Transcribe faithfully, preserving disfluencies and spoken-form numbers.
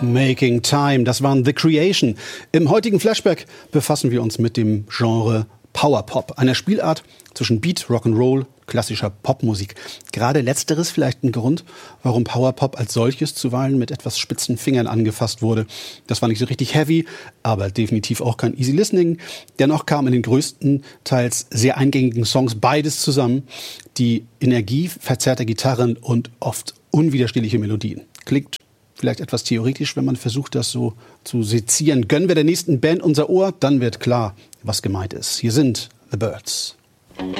Making Time, das waren The Creation. Im heutigen Flashback befassen wir uns mit dem Genre Powerpop, einer Spielart zwischen Beat, Rock'n'Roll, klassischer Popmusik. Gerade letzteres vielleicht ein Grund, warum Powerpop als solches zuweilen mit etwas spitzen Fingern angefasst wurde. Das war nicht so richtig heavy, aber definitiv auch kein easy listening. Dennoch kam in den größten, teils sehr eingängigen Songs beides zusammen. Die Energie verzerrter Gitarren und oft unwiderstehliche Melodien. Klingt vielleicht etwas theoretisch, wenn man versucht, das so zu sezieren. Gönnen wir der nächsten Band unser Ohr, dann wird klar, was gemeint ist. Hier sind The Byrds.